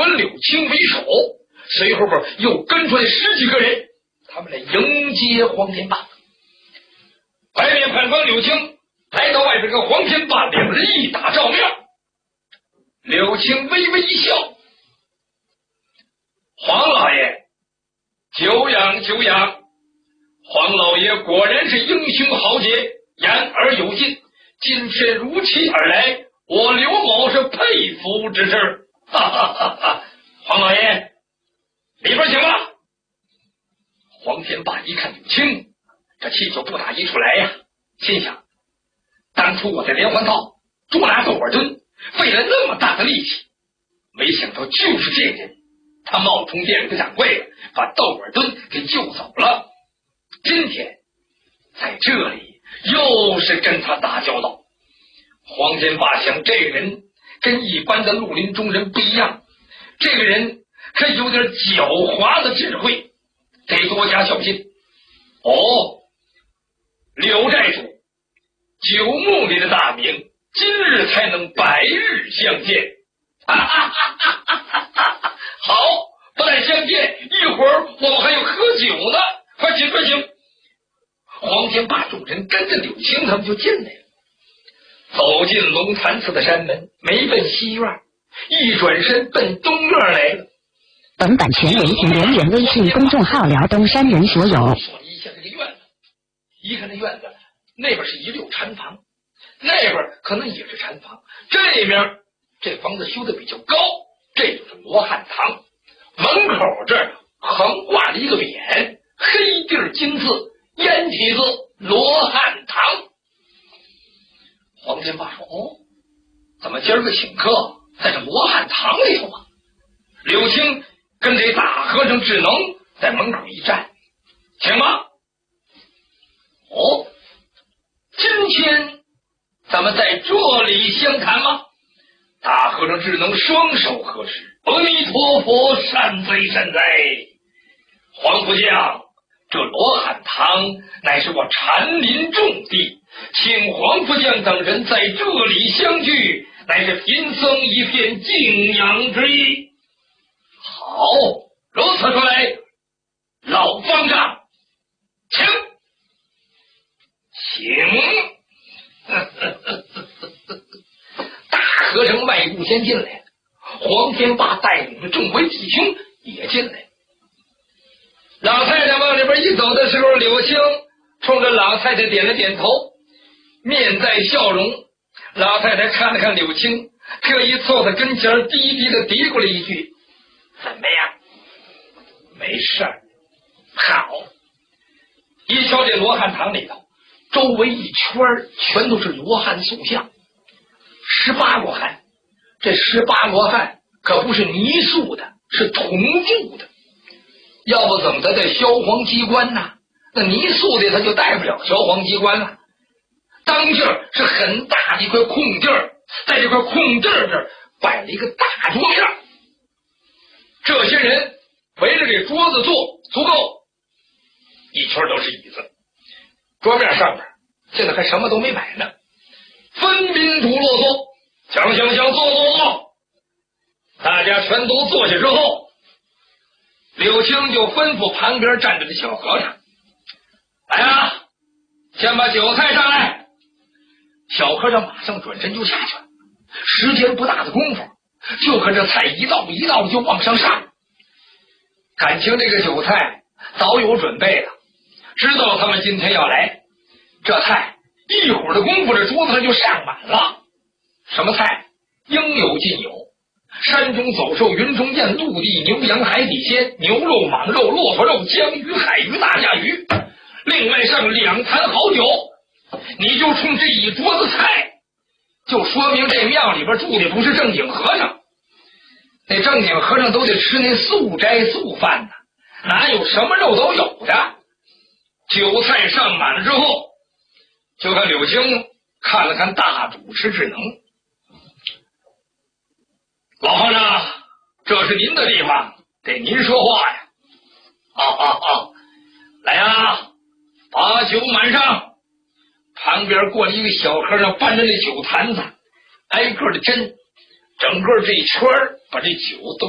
跟柳青为首，随后边又跟出来10几个人，他们来迎接黄天霸。白面判官柳青来到外边，跟黄天霸两人一打照面。柳青微微一笑：“黄老爷，久仰久仰。黄老爷果然是英雄豪杰，言而有信。今天如期而来，我刘某是佩服之至。哈哈哈哈！黄老爷，里边请吧。”黄天霸一看柳青，这气就不打一处来呀，心想：当初我在连环套捉拿窦尔敦，费了那么大的力气，没想到就是这人，他冒充店里的掌柜的，把窦尔敦给救走了。今天在这里又是跟他打交道。黄天霸想，这个人跟一般的绿林中人不一样，这个人可有点狡猾的智慧，得多加小心。柳寨主九牧里的大名，今日才能百日相见。好，不但相见，一会儿我们还要喝酒呢，快请快请。黄天霸众人跟着柳青他们就进来了，走进龙潭寺的山门，没奔西院，一转身奔东院来了。 本版权为请人员微信公众号辽东山人所有。 说一下这个院子，一看这院子，那边是一溜禅房，那边可能也是禅房，这面这房子修的比较高，这就是罗汉堂。门口这儿横挂了一个匾，黑地金字，烟体字罗汉堂。黄天霸说：“怎么今儿个请客在这罗汉堂里头啊？”柳青跟这大和尚智能在门口一站：“请吧。”今天咱们在这里相谈吗？大和尚智能双手合十：“阿弥陀佛，善哉善哉。黄福将，这罗汉堂乃是我禅林重地，请黄福将等人在这里相聚，乃是贫僧一片敬仰之意。”好，如此说来，老方丈，请。大和尚迈步先进来了，黄天霸带领着众位弟兄也进来了。老太太往里边一走的时候，柳青冲着老太太点了点头，面带笑容。老太太看了看柳青，特意凑到跟前低低的嘀咕了一句：“怎么样？没事儿。”好。一瞧这罗汉堂里头，周围一圈全都是罗汉塑像，18罗汉。这18罗汉可不是泥塑的，是铜铸的。要不怎么他在消黄机关呢？那泥塑的他就带不了消黄机关了。当劲儿是很大的一块空地儿，在这块空地儿这儿摆了一个大桌面，这些人围着这桌子坐，足够一圈都是椅子。桌面上面现在还什么都没摆呢，分宾主落座，想坐。大家全都坐下之后，柳青就吩咐旁边站着的小和尚：“来啊，先把酒菜上来。”小和尚马上转身就下去了，时间不大的功夫，就看这菜一道一道就往上上。感情这个酒菜早有准备了，知道他们今天要来，这菜一会儿的功夫，这桌子上就上满了。什么菜应有尽有，山中走兽，云中雁，陆地牛羊，海底鲜，牛肉、蟒肉、骆驼肉，江鱼、海鱼、大甲鱼，另外上2坛好酒。你就冲这一桌子菜，就说明这庙里边住的不是正经和尚。那正经和尚都得吃那素斋素饭呢，哪有什么肉都有的。酒菜上满了之后，就看柳青看了看大主持智能：“老和尚，这是您的地方，得您说话呀。”“来呀，把酒满上。”旁边过来一个小和尚，搬着那酒坛子，挨个的斟，整个这一圈把这酒都